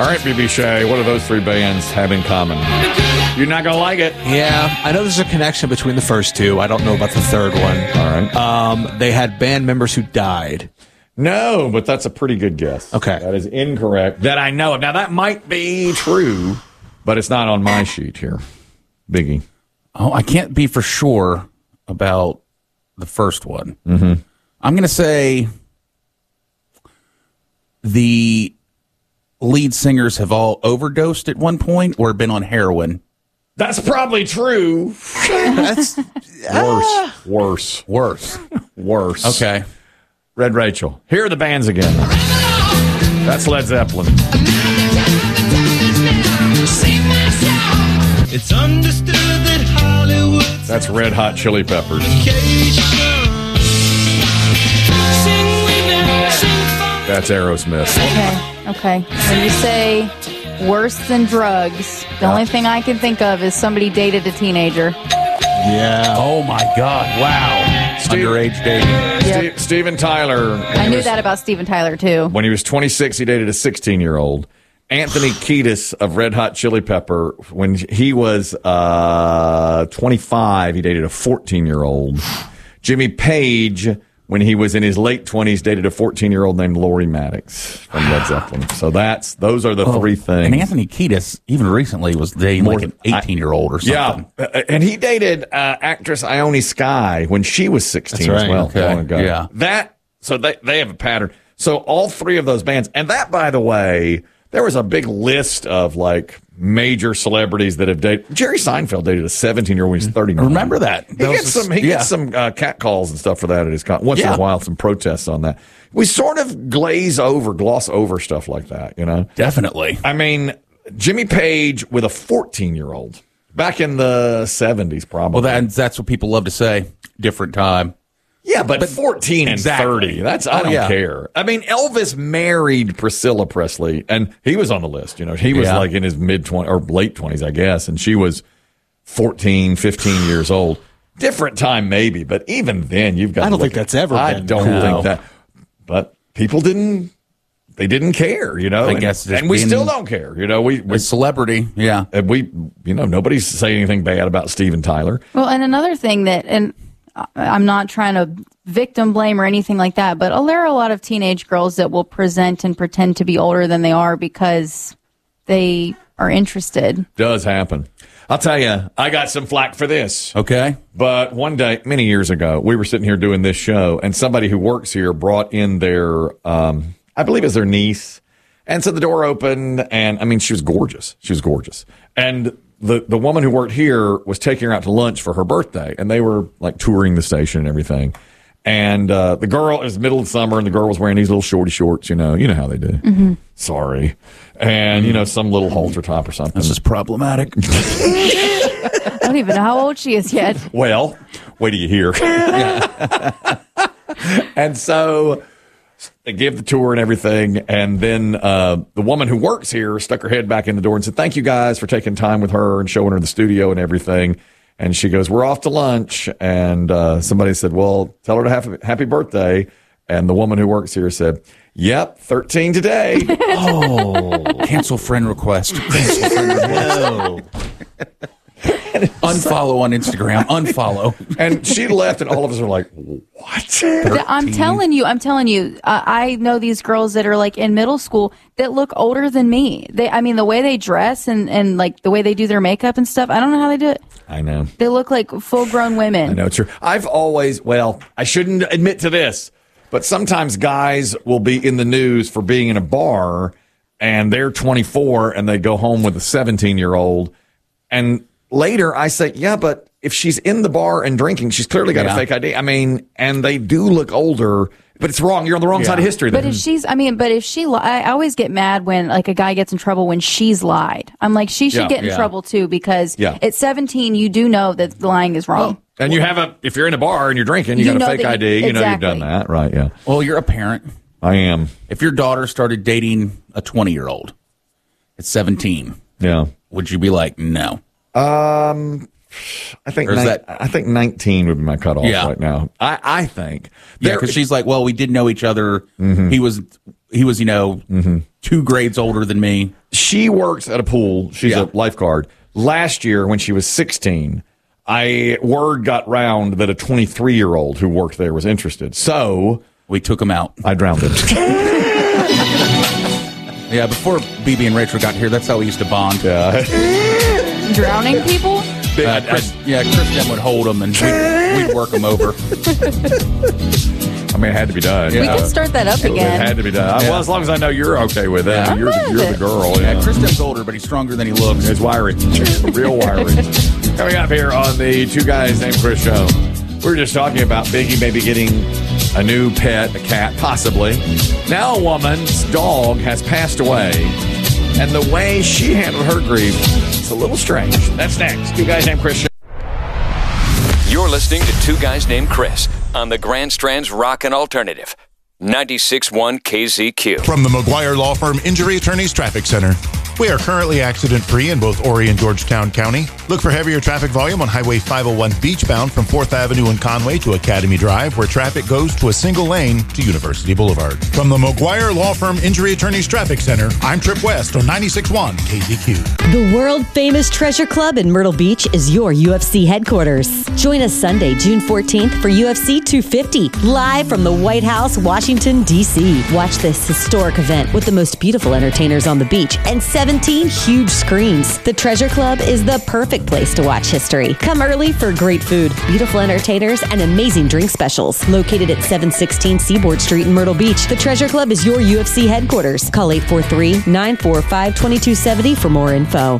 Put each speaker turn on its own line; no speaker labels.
All right, BB Shea, what do those three bands have in common? You're not going to like it.
Yeah, I know there's a connection between the first two. I don't know about the third one.
All right.
They had band members who died.
No, but that's a pretty good guess.
Okay.
That is incorrect. That I know of. Now, that might be true, but it's not on my sheet here. Biggie.
Oh, I can't be for sure about the first one.
Mm-hmm.
I'm going to say the lead singers have all overdosed at one point or been on heroin.
That's probably true.
That's
Worse.
Okay.
Red Rachel. Here are the bands again. That's Led Zeppelin.
It's understood that Hollywood.
That's Red Hot Chili Peppers. That's Aerosmith.
Okay. When you say worse than drugs, the only thing I can think of is somebody dated a teenager.
yeah.
Oh, my God. Wow. Underage dating.
Yep.
Steven Tyler.
I knew that about Steven Tyler, too.
When he was 26, he dated a 16-year-old. Anthony Kiedis of Red Hot Chili Pepper, when he was 25, he dated a 14-year-old. Jimmy Page, when he was in his late 20s, dated a 14-year-old named Lori Maddox from Led Zeppelin. So those are the three things.
And Anthony Kiedis, even recently, was dating like an 18-year-old or something.
Yeah, and he dated actress Ione Skye when she was 16
That's
as
right.
well.
Okay.
Long ago.
Yeah.
So they have a pattern. So all three of those bands, and that, by the way, there was a big list of like major celebrities that have dated. Jerry Seinfeld dated a 17-year-old when he was 39.
I remember that.
He gets some cat calls and stuff for that at his once in a while, some protests on that. We sort of gloss over stuff like that, you know?
Definitely.
I mean, Jimmy Page with a 14-year-old back in the 70s, probably.
Well, that's what people love to say. Different time.
Yeah, but 14 and
Exactly.
30, I don't care. I mean, Elvis married Priscilla Presley, and he was on the list. You know, he was like in his mid-20s or late 20s, I guess, and she was 14, 15 years old. Different time, maybe, but even then, you've got.
I don't think that's ever been.
I don't think that. But people didn't care, you know.
I guess just
and we
being
still don't care, you know. We
a celebrity, yeah.
and nobody's saying anything bad about Steven Tyler.
Well, and another thing and I'm not trying to victim blame or anything like that, but there are a lot of teenage girls that will present and pretend to be older than they are because they are interested.
Does happen. I'll tell you, I got some flack for this.
Okay.
But one day, many years ago, we were sitting here doing this show, and somebody who works here brought in their, I believe it's their niece. And so the door opened, and I mean, she was gorgeous. And the woman who worked here was taking her out to lunch for her birthday, and they were like touring the station and everything. And the girl, it was middle of summer, and the girl was wearing these little shorty shorts, you know how they do. Mm-hmm. Sorry. And, some little halter top or something.
This is problematic.
I don't even know how old she is yet.
Well, wait till you hear. And so they give the tour and everything. And then the woman who works here stuck her head back in the door and said, "Thank you guys for taking time with her and showing her the studio and everything." And she goes, "We're off to lunch." And somebody said, "Well, tell her to have a happy birthday." And the woman who works here said, "Yep, 13 today."
Oh, cancel friend request. No. Unfollow on Instagram. Unfollow.
And she left, and all of us were like, "What?"
I'm telling you, I know these girls that are like in middle school that look older than me. The way they dress and like the way they do their makeup and stuff, I don't know how they do it.
I know.
They look like full grown women.
I know it's true. I shouldn't admit to this, but sometimes guys will be in the news for being in a bar and they're 24 and they go home with a 17-year-old. And later I say, yeah, but if she's in the bar and drinking, she's clearly got a fake ID. And they do look older, but it's wrong. You're on the wrong side of history then.
But if she, I always get mad when like a guy gets in trouble when she's lied. I'm like, she should get in trouble too, because at 17, you do know that the lying is wrong.
And if you're in a bar and you're drinking, you got a fake ID, you know you've done that, right? Yeah.
Well, you're a parent.
I am.
If your daughter started dating a 20-year-old at 17, would you be like, no?
I think 19 would be my cutoff right now. I think.
Yeah, because she's like, well, we did know each other. Mm-hmm. He was he was, 2 grades older than me.
She works at a pool. She's a lifeguard. Last year, when she was 16, word got round that a 23-year-old who worked there was interested. So
we took him out.
I drowned him.
Yeah, before BB and Rachel got here, that's how we used to bond.
Yeah.
Drowning people?
Kristen would hold them and we'd work them over.
I mean, it had to be done.
We could start that up again.
It had to be done. Well, as long as I know you're okay with it.
Yeah.
You're the girl.
Yeah, Kristen's older, but he's stronger than he looks.
He's wiry. Real wiry. Coming up here on the Two Guys Named Chris show, we were just talking about Biggie maybe getting a new pet, a cat, possibly. Now a woman's dog has passed away, and the way she handled her grief, it's a little strange. That's next. Two Guys Named Chris show.
You're listening to Two Guys Named Chris on the Grand Strand's Rockin' Alternative, 96.1 KZQ.
From the McGuire Law Firm Injury Attorneys Traffic Center. We are currently accident-free in both Horry and Georgetown County. Look for heavier traffic volume on Highway 501 beachbound from 4th Avenue in Conway to Academy Drive, where traffic goes to a single lane to University Boulevard. From the McGuire Law Firm Injury Attorneys Traffic Center, I'm Trip West on 96.1 KZQ.
The world-famous Treasure Club in Myrtle Beach is your UFC headquarters. Join us Sunday, June 14th for UFC 250, live from the White House, Washington, D.C. Watch this historic event with the most beautiful entertainers on the beach and 17 huge screens. The Treasure Club is the perfect place to watch history. Come early for great food, beautiful entertainers, and amazing drink specials. Located at 716 Seaboard Street in Myrtle Beach, the Treasure Club is your UFC headquarters. Call 843-945-2270 for more info.